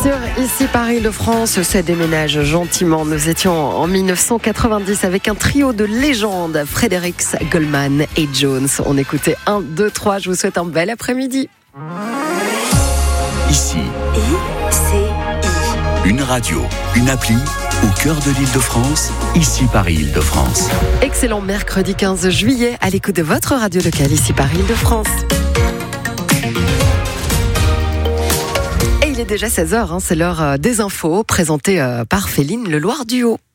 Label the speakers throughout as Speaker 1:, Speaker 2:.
Speaker 1: Sur Ici Paris-Île-de-France se déménage gentiment. Nous étions en 1990 avec un trio de légendes, Fredericks, Goldman et Jones. On écoutait 1, 2, 3. Je vous souhaite un bel après-midi.
Speaker 2: Ici, une radio, une appli au cœur de l'Île-de-France, Ici Paris-Île-de-France.
Speaker 1: Excellent mercredi 15 juillet à l'écoute de votre radio locale Ici Paris-Île-de-France. Et il est déjà 16h, c'est l'heure des infos présentées par Féline Le Loir du Haut.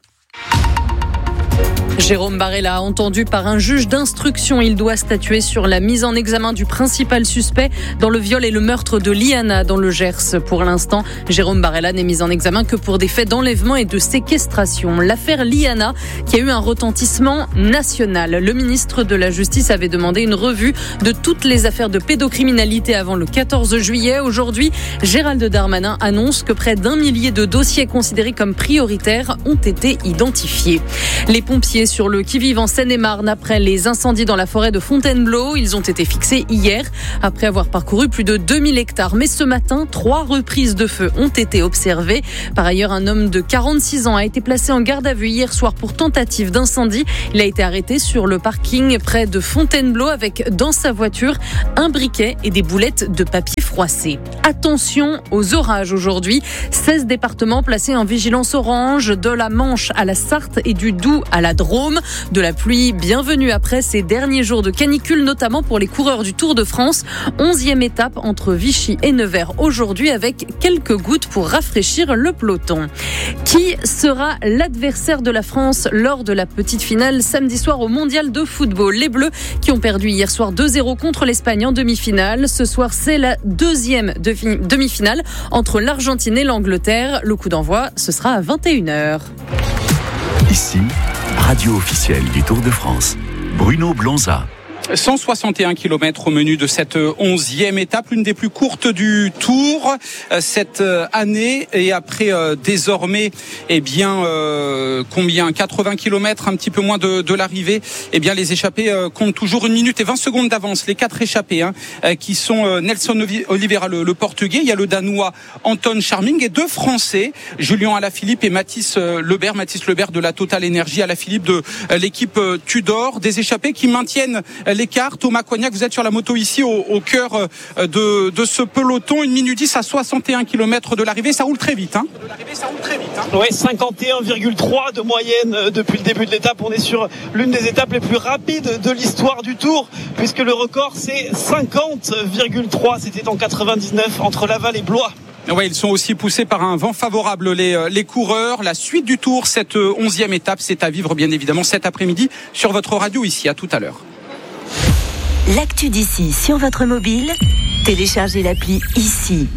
Speaker 3: Jérôme Barella, entendu par un juge d'instruction, il doit statuer sur la mise en examen du principal suspect dans le viol et le meurtre de Liana dans le Gers. Pour l'instant, Jérôme Barella n'est mis en examen que pour des faits d'enlèvement et de séquestration. L'affaire Liana, qui a eu un retentissement national. Le ministre de la Justice avait demandé une revue de toutes les affaires de pédocriminalité avant le 14 juillet. Aujourd'hui, Gérald Darmanin annonce que près d'1 millier de dossiers considérés comme prioritaires ont été identifiés. Les pompiers sur le qui-vive en Seine-et-Marne après les incendies dans la forêt de Fontainebleau. Ils ont été fixés hier après avoir parcouru plus de 2000 hectares. Mais ce matin, 3 reprises de feu ont été observées. Par ailleurs, un homme de 46 ans a été placé en garde à vue hier soir pour tentative d'incendie. Il a été arrêté sur le parking près de Fontainebleau avec dans sa voiture un briquet et des boulettes de papier froissé. Attention aux orages aujourd'hui. 16 départements placés en vigilance orange, de la Manche à la Sarthe et du Doubs à la Drôme. De la pluie bienvenue après ces derniers jours de canicule, notamment pour les coureurs du Tour de France. 11e étape entre Vichy et Nevers aujourd'hui avec quelques gouttes pour rafraîchir le peloton. Qui sera l'adversaire de la France lors de la petite finale samedi soir au Mondial de football? Les Bleus qui ont perdu hier soir 2-0 contre l'Espagne en demi-finale. Ce soir, c'est la deuxième demi-finale entre l'Argentine et l'Angleterre. Le coup d'envoi, ce sera à 21h.
Speaker 2: Ici, radio officielle du Tour de France. Bruno Blonza.
Speaker 4: 161 km au menu de cette 11e étape, l'une des plus courtes du Tour cette année. Et après désormais, 80 km, un petit peu moins de l'arrivée, les échappés comptent toujours 1 minute et 20 secondes d'avance. Les 4 échappés qui sont Nelson Oliveira, le portugais, il y a le danois Anton Charming et 2 français, Julien Alaphilippe et Mathis Lebert de la Total Energy, Alaphilippe de l'équipe Tudor. Des échappés qui maintiennent l'écart. Thomas Coignac, vous êtes sur la moto ici au cœur de ce peloton. 1 minute 10 à 61 km de l'arrivée. Ça roule très vite.
Speaker 5: Oui, 51,3 de moyenne depuis le début de l'étape. On est sur l'une des étapes les plus rapides de l'histoire du Tour, puisque le record c'est 50,3. C'était en 99 entre Laval et Blois.
Speaker 4: Ouais, ils sont aussi poussés par un vent favorable, les coureurs. La suite du Tour, cette 11e étape, c'est à vivre bien évidemment cet après-midi sur votre radio ici. À tout à l'heure.
Speaker 6: L'actu d'ici sur votre mobile, téléchargez l'appli Ici.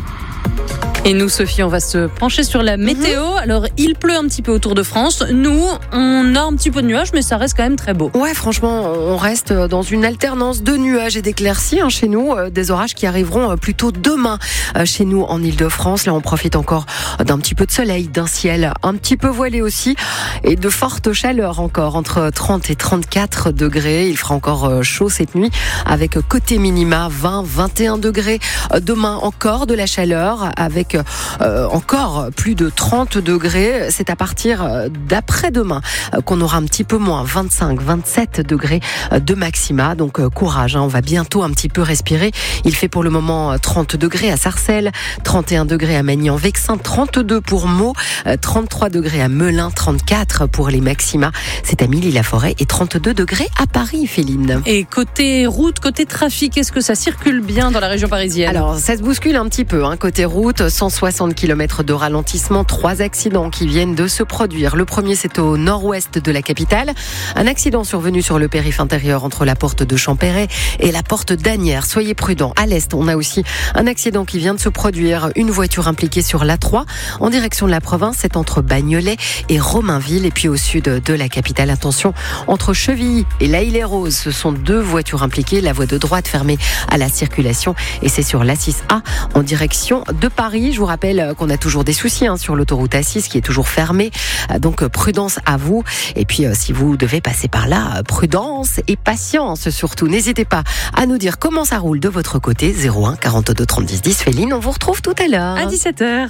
Speaker 3: Et nous, Sophie, on va se pencher sur la météo. Alors, il pleut un petit peu autour de France. Nous, on a un petit peu de nuages, mais ça reste quand même très beau.
Speaker 1: Ouais, franchement, on reste dans une alternance de nuages et d'éclaircies chez nous. Des orages qui arriveront plutôt demain chez nous en Île-de-France. Là, on profite encore d'un petit peu de soleil, d'un ciel un petit peu voilé aussi et de fortes chaleurs encore, entre 30 et 34 degrés. Il fera encore chaud cette nuit avec côté minima 20-21 degrés. Demain, encore de la chaleur avec encore plus de 30 degrés. C'est à partir d'après-demain qu'on aura un petit peu moins, 25-27 degrés de maxima. Donc courage, on va bientôt un petit peu respirer. Il fait pour le moment 30 degrés à Sarcelles, 31 degrés à Magny-en-Vexin, 32 pour Meaux, 33 degrés à Melun, 34 pour les maxima. C'est à Milly-la-Forêt et 32 degrés à Paris, Féline.
Speaker 3: Et côté route, côté trafic, est-ce que ça circule bien dans la région parisienne?
Speaker 1: Alors, ça se bouscule un petit peu. Côté route, 160 km de ralentissement, 3 accidents qui viennent de se produire. Le premier, c'est au nord-ouest de la capitale. Un accident survenu sur le périph' intérieur entre la porte de Champéret et la porte d'Asnières. Soyez prudents. À l'est, on a aussi un accident qui vient de se produire. Une voiture impliquée sur l'A3 en direction de la province. C'est entre Bagnolet et Romainville. Et puis au sud de la capitale, attention, entre Chevilly et La Île-et-Rose. Ce sont 2 voitures impliquées. La voie de droite fermée à la circulation. Et c'est sur l'A6A en direction de Paris. je vous rappelle qu'on a toujours des soucis sur l'autoroute A6 qui est toujours fermée. Donc prudence à vous. Et puis si vous devez passer par là, prudence et patience surtout. N'hésitez pas à nous dire comment ça roule de votre côté. 01 42 30 10 10. Féline, on vous retrouve tout à l'heure.
Speaker 3: À 17h.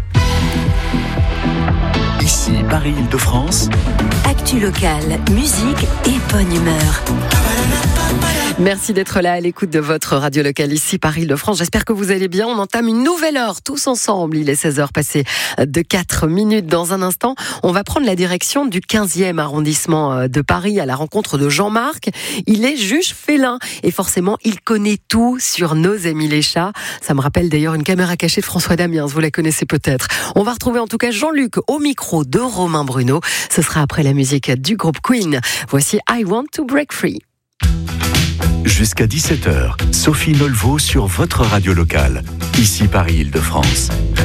Speaker 2: Ici Paris-Île-de-France.
Speaker 6: Actu locale, musique et bonne humeur.
Speaker 1: Merci d'être là à l'écoute de votre radio locale ici Paris-Île-de-France. J'espère que vous allez bien. On entame une nouvelle heure tous ensemble. Il est 16h passé de 4 minutes. Dans un instant, on va prendre la direction du 15e arrondissement de Paris à la rencontre de Jean-Marc. Il est juge félin et forcément, il connaît tout sur nos amis les chats. Ça me rappelle d'ailleurs une caméra cachée de François Damiens. Vous la connaissez peut-être. On va retrouver en tout cas Jean-Luc au micro de Romain Bruno. Ce sera après la musique du groupe Queen. Voici I Want to Break Free.
Speaker 2: Jusqu'à 17h, Sophie Nolveau sur votre radio locale, ici Paris-Île-de-France.